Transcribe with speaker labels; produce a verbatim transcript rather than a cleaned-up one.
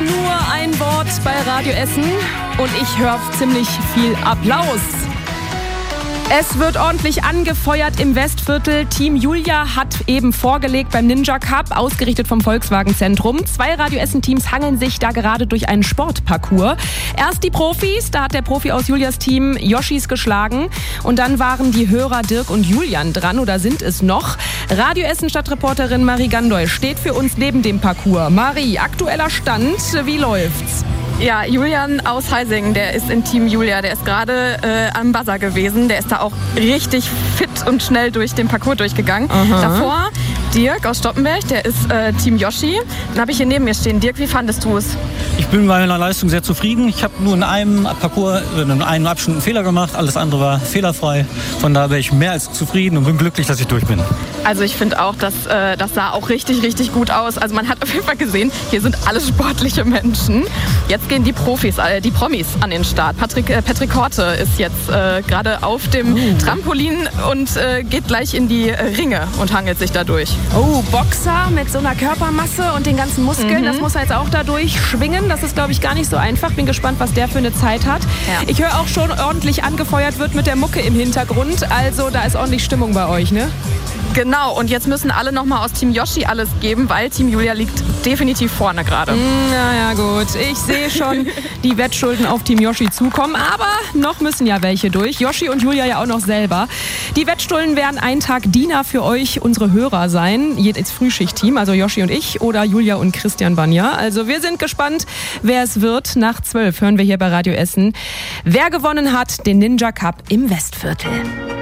Speaker 1: nur ein Wort bei Radio Essen und ich höre ziemlich viel Applaus. Es wird ordentlich angefeuert im Westviertel. Team Julia hat eben vorgelegt beim Ninja Cup, ausgerichtet vom Volkswagen Zentrum. Zwei Radio Essen Teams hangeln sich da gerade durch einen Sportparcours. Erst die Profis, da hat der Profi aus Julias Team Yoshis geschlagen. Und dann waren die Hörer Dirk und Julian dran oder sind es noch. Radio Essen Stadtreporterin Marie Gandoy steht für uns neben dem Parcours. Marie, aktueller Stand, wie läuft's?
Speaker 2: Ja, Julian aus Heising, der ist in Team Julia, der ist gerade äh, am Buzzer gewesen, der ist da auch richtig fit und schnell durch den Parcours durchgegangen. Aha. Davor Dirk aus Stoppenberg, der ist äh, Team Yoshi. Dann habe ich hier neben mir stehen. Dirk, wie fandest du es?
Speaker 3: Ich bin bei meiner Leistung sehr zufrieden. Ich habe nur in einem Parcours, in einem Abschnitt einen Fehler gemacht, alles andere war fehlerfrei. Von daher bin ich mehr als zufrieden und bin glücklich, dass ich durch bin.
Speaker 2: Also ich finde auch, dass äh, das sah auch richtig, richtig gut aus. Also man hat auf jeden Fall gesehen, hier sind alles sportliche Menschen. Jetzt gehen die Profis, äh, die Promis an den Start. Patrick, äh, Patrick Horte ist jetzt äh, gerade auf dem oh. Trampolin und äh, geht gleich in die äh, Ringe und hangelt sich da durch.
Speaker 1: Oh, Boxer mit so einer Körpermasse und den ganzen Muskeln, mhm. das muss er jetzt auch da durchschwingen. Das ist, glaube ich, gar nicht so einfach. Bin gespannt, was der für eine Zeit hat. Ja. Ich höre auch schon, ordentlich angefeuert wird mit der Mucke im Hintergrund. Also da ist ordentlich Stimmung bei euch, ne?
Speaker 2: Genau, und jetzt müssen alle nochmal aus Team Yoshi alles geben, weil Team Julia liegt definitiv vorne gerade.
Speaker 1: Na ja, gut. Ich sehe schon die Wettschulden auf Team Yoshi zukommen, aber noch müssen ja welche durch. Yoshi und Julia ja auch noch selber. Die Wettschulden werden einen Tag Diener für euch, unsere Hörer, sein. Jedes Frühschichtteam, also Yoshi und ich oder Julia und Christian Banja. Also wir sind gespannt, wer es wird. Nach zwölf hören wir hier bei Radio Essen, wer gewonnen hat den Ninja Cup im Westviertel.